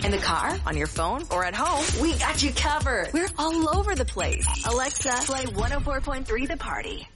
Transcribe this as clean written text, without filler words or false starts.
In the car, on your phone, or at home, we got you covered. We're all over the place. Alexa, play 104.3 The Party.